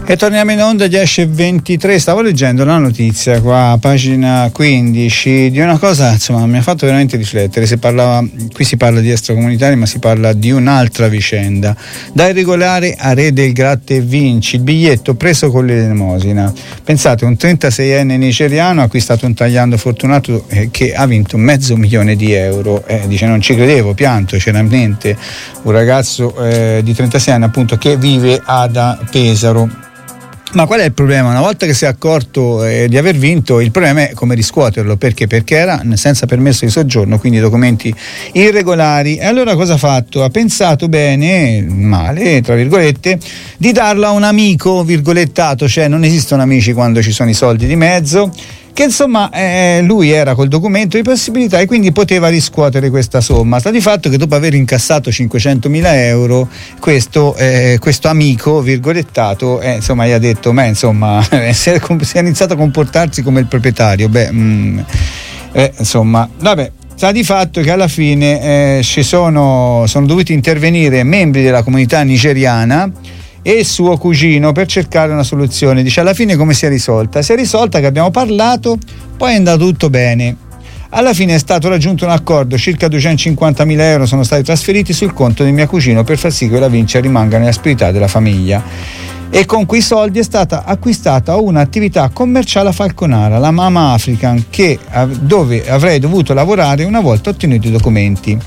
E torniamo in onda 10:23. Stavo leggendo una notizia qua, pagina 15, di una cosa, insomma, mi ha fatto veramente riflettere. Qui si parla di extracomunitari, ma si parla di un'altra vicenda. Da irregolare a re del gratta e vinci, il biglietto preso con l'elemosina. Pensate, un 36enne nigeriano ha acquistato un tagliando fortunato che ha vinto €500.000. Dice: non ci credevo, pianto. C'era in mente un ragazzo di 36 anni, appunto, che vive ad Pesaro. Ma qual è il problema? Una volta che si è accorto di aver vinto, il problema è come riscuoterlo. Perché? Perché era senza permesso di soggiorno, quindi documenti irregolari. E allora cosa ha fatto? Ha pensato bene, male, tra virgolette, di darlo a un amico, virgolettato, cioè non esistono amici quando ci sono i soldi di mezzo, che insomma lui era col documento di possibilità e quindi poteva riscuotere questa somma. Sta di fatto che dopo aver incassato €500.000, questo amico virgolettato insomma gli ha detto: ma insomma si è iniziato a comportarsi come il proprietario. Insomma, vabbè. Sta di fatto che alla fine sono dovuti intervenire membri della comunità nigeriana e suo cugino per cercare una soluzione. Dice: alla fine come si è risolta? Si è risolta che abbiamo parlato, poi è andato tutto bene. Alla fine è stato raggiunto un accordo, circa €250.000 sono stati trasferiti sul conto di mio cugino per far sì che la vincita rimanga nella spiritualità della famiglia. E con quei soldi è stata acquistata un'attività commerciale a Falconara, la Mama African, dove avrei dovuto lavorare una volta ottenuti i documenti.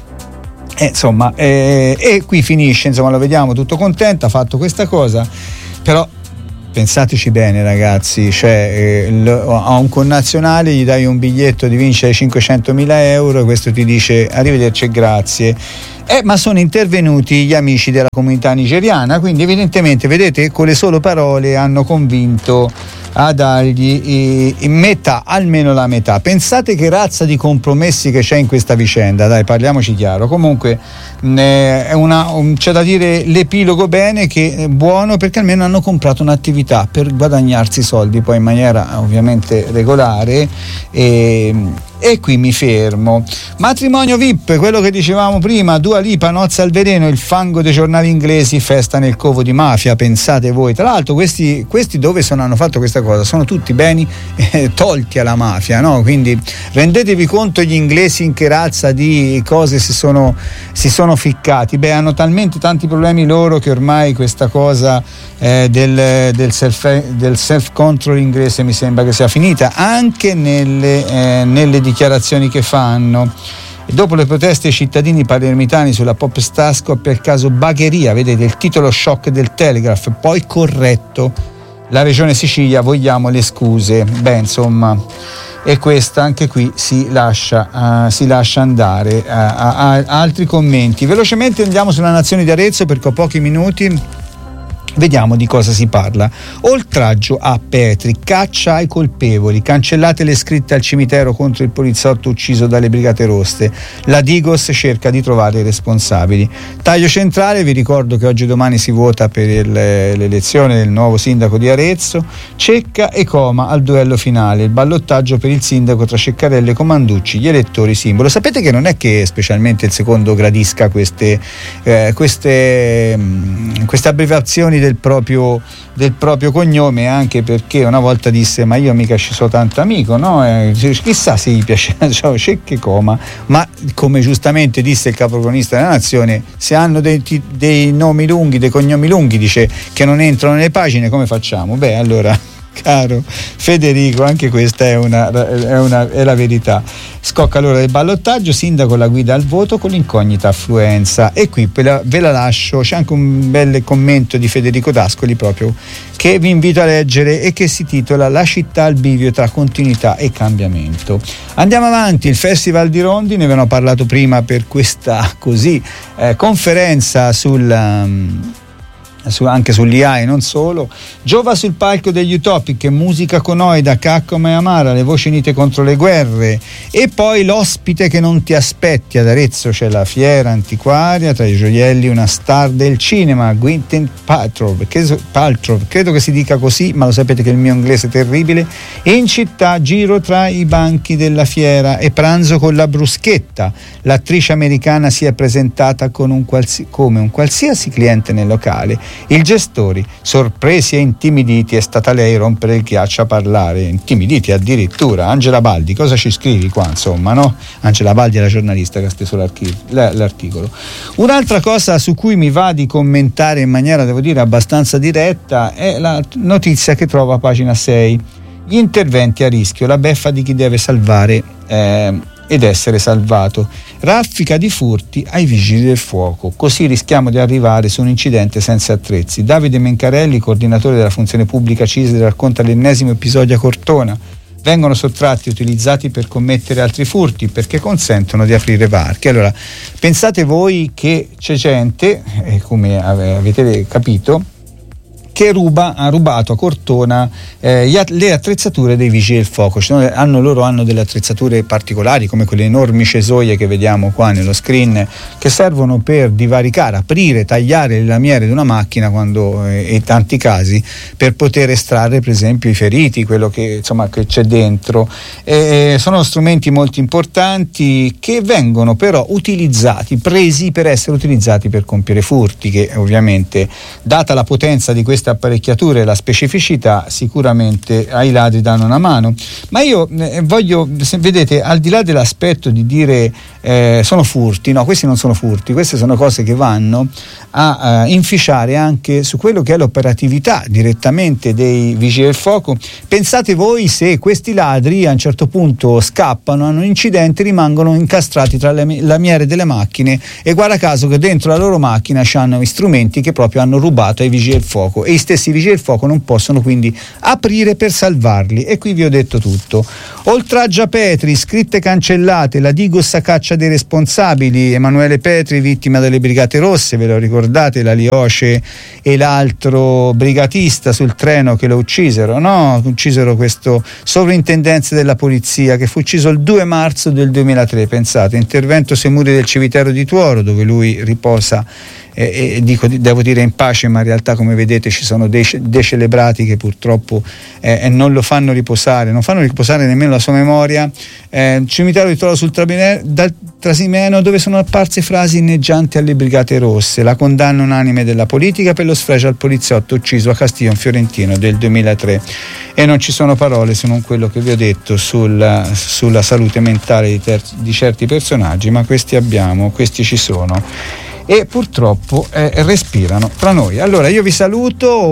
E qui finisce, insomma, lo vediamo tutto contento, ha fatto questa cosa, però pensateci bene, ragazzi, cioè a un connazionale gli dai un biglietto di vincere €500.000 e questo ti dice arrivederci e grazie. Ma sono intervenuti gli amici della comunità nigeriana, quindi evidentemente, vedete, con le sole parole hanno convinto a dargli in metà, almeno la metà. Pensate che razza di compromessi che c'è in questa vicenda, dai, parliamoci chiaro. Comunque c'è da dire l'epilogo bene, che è buono, perché almeno hanno comprato un'attività per guadagnarsi soldi poi in maniera ovviamente regolare. E qui mi fermo. Matrimonio VIP, quello che dicevamo prima, Dua Lipa, nozze al veleno, il fango dei giornali inglesi, festa nel covo di mafia, pensate voi. Tra l'altro questi dove hanno fatto questa cosa sono tutti beni tolti alla mafia, no? Quindi rendetevi conto gli inglesi in che razza di cose si sono ficcati. Hanno talmente tanti problemi loro che ormai questa cosa del self control inglese mi sembra che sia finita anche nelle dichiarazioni che fanno. E dopo le proteste dei cittadini palermitani sulla pop star scoppia il caso Bagheria, vedete il titolo shock del Telegraph, poi corretto: la regione Sicilia, vogliamo le scuse. Insomma, e questa anche qui si lascia andare. Altri commenti velocemente, andiamo sulla Nazione di Arezzo perché ho pochi minuti. Vediamo di cosa si parla. Oltraggio a Petri, caccia ai colpevoli, cancellate le scritte al cimitero contro il poliziotto ucciso dalle Brigate Rosse, la Digos cerca di trovare i responsabili. Taglio centrale, vi ricordo che oggi e domani si vota per l'elezione del nuovo sindaco di Arezzo. Cecca e Coma al duello finale, il ballottaggio per il sindaco tra Ceccarelli e Comanducci, gli elettori simbolo. Sapete che non è che specialmente il secondo gradisca queste abbreviazioni del proprio cognome, anche perché una volta disse: ma io mica ci so tanto amico, no? Chissà se gli piace, cioè, Cecca e Coma. Ma come giustamente disse il caprotagonista della Nazione, se hanno dei nomi lunghi, dei cognomi lunghi, dice, che non entrano nelle pagine, come facciamo? Allora, caro Federico, anche questa è la verità. Scocca l'ora del ballottaggio, sindaco la guida al voto con l'incognita affluenza. E qui ve la lascio, c'è anche un bel commento di Federico D'Ascoli proprio, che vi invito a leggere e che si titola La città al bivio tra continuità e cambiamento. Andiamo avanti. Il Festival di Rondi, ne avevano parlato prima per questa conferenza anche sull'IA e non solo. Giova sul palco degli Utopic, musica conoida, Caccoma e Amara, le voci unite contro le guerre. E poi l'ospite che non ti aspetti. Ad Arezzo c'è la fiera antiquaria, tra i gioielli una star del cinema, Gwyneth Paltrow, credo che si dica così, ma lo sapete che il mio inglese è terribile. E in città giro tra i banchi della fiera e pranzo con la bruschetta. L'attrice americana si è presentata come un qualsiasi cliente nel locale I gestori, sorpresi e intimiditi, è stata lei a rompere il ghiaccio, a parlare, intimiditi addirittura. Angela Baldi, cosa ci scrivi qua, insomma, no? Angela Baldi è la giornalista che ha steso l'articolo. Un'altra cosa su cui mi va di commentare in maniera, devo dire, abbastanza diretta è la notizia che trova a pagina 6. Gli interventi a rischio, la beffa di chi deve salvare ed essere salvato. Raffica di furti ai vigili del fuoco, così rischiamo di arrivare su un incidente senza attrezzi. Davide Mencarelli, coordinatore della funzione pubblica CISL, racconta l'ennesimo episodio a Cortona. Vengono sottratti e utilizzati per commettere altri furti perché consentono di aprire varchi. Allora, pensate voi che c'è gente, come avete capito, che ha rubato a Cortona le attrezzature dei vigili del fuoco. Loro hanno delle attrezzature particolari, come quelle enormi cesoie che vediamo qua nello screen, che servono per divaricare, aprire, tagliare le lamiere di una macchina quando, in tanti casi, per poter estrarre per esempio i feriti, quello che c'è dentro. Sono strumenti molto importanti che vengono però presi per essere utilizzati per compiere furti, che ovviamente, data la potenza di queste apparecchiature e la specificità, sicuramente ai ladri danno una mano. Ma io vedete, al di là dell'aspetto di dire sono furti, no, questi non sono furti, queste sono cose che vanno a inficiare anche su quello che è l'operatività direttamente dei vigili del fuoco. Pensate voi se questi ladri a un certo punto scappano, hanno un incidente, rimangono incastrati tra le lamiere delle macchine, e guarda caso che dentro la loro macchina c'hanno gli strumenti che proprio hanno rubato ai vigili del fuoco, e i stessi vigili del fuoco non possono quindi aprire per salvarli. E qui vi ho detto tutto. Oltraggio a Petri, scritte cancellate, la Digos a caccia dei responsabili. Emanuele Petri, vittima delle Brigate Rosse, ve lo ricordate, la Lioce e l'altro brigatista sul treno che lo uccisero, no? Uccisero questo sovrintendente della polizia che fu ucciso il 2 marzo del 2003, pensate, intervento sui muri del cimitero di Tuoro, dove lui riposa, devo dire in pace, ma in realtà, come vedete, ci sono dei decelebrati che purtroppo non lo fanno riposare, non fanno riposare nemmeno la sua memoria. Cimitero di Tuoro sul Trasimeno, dove sono apparse frasi inneggianti alle Brigate Rosse, la condanna unanime della politica per lo sfregio al poliziotto ucciso a Castiglion Fiorentino del 2003, e non ci sono parole se non quello che vi ho detto sulla salute mentale di certi personaggi, ma questi ci sono e purtroppo respirano tra noi. Allora io vi saluto,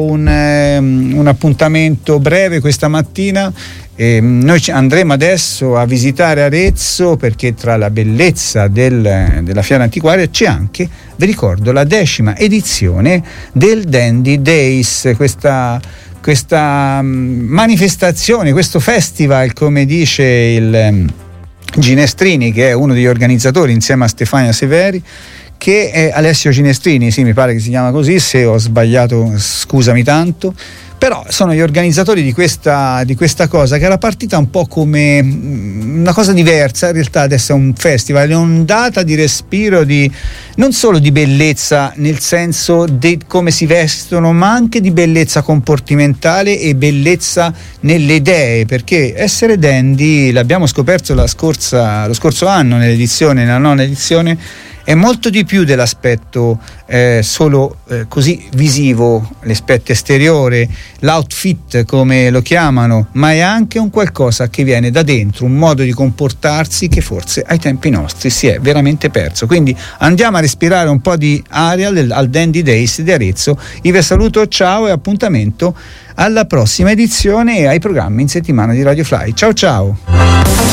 un appuntamento breve questa mattina. Noi andremo adesso a visitare Arezzo, perché tra la bellezza della fiera antiquaria c'è anche, vi ricordo, la 10ª edizione del Dandy Days, questa manifestazione, questo festival, come dice il Ginestrini, che è uno degli organizzatori insieme a Stefania Severi, che è Alessio Ginestrini, sì, mi pare che si chiama così, se ho sbagliato scusami tanto, però sono gli organizzatori di questa cosa, che era partita un po' come una cosa diversa, in realtà adesso è un festival, è un'ondata di respiro, non solo di bellezza nel senso di come si vestono, ma anche di bellezza comportamentale e bellezza nelle idee, perché essere dandy, l'abbiamo scoperto lo scorso anno nella 9ª edizione, è molto di più dell'aspetto solo così visivo, l'aspetto esteriore, l'outfit come lo chiamano, ma è anche un qualcosa che viene da dentro, un modo di comportarsi che forse ai tempi nostri si è veramente perso. Quindi andiamo a respirare un po' di aria al Dandy Days di Arezzo. Io vi saluto, ciao, e appuntamento alla prossima edizione e ai programmi in settimana di Radio Fly. Ciao ciao!